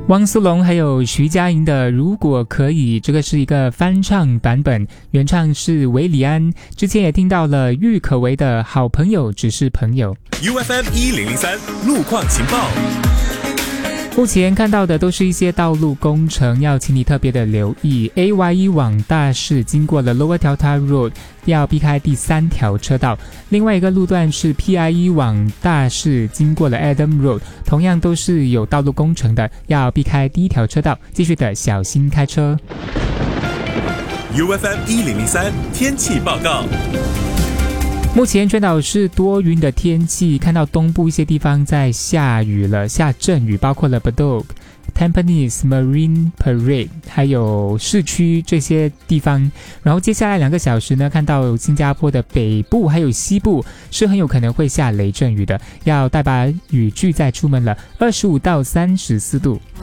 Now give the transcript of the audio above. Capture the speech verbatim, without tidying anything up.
汪苏泷还有徐佳莹的如果可以，这个是一个翻唱版本，原唱是韦礼安。之前也听到了郁可唯的好朋友只是朋友。 U F M 一零零三路况情报， 目前看到的都是一些道路工程，要请你特别的留意。 A Y E 往大市经过了 Lower Delta Road， 要避开第三条车道。另外一个路段是 P I E 往大市经过了 Adam Road， 同样都是有道路工程的，要避开第一条车道，继续的小心开车。 U F M 一零零三天气报告。 目前全岛是多云的天气，看到东部一些地方在下雨了，下阵雨，包括了 Bedok、Tampines、Marine Parade 还有市区这些地方。然后接下来两个小时呢，看到新加坡的北部还有西部是很有可能会下雷阵雨的，要带把雨具再出门了。二十五到三十四度。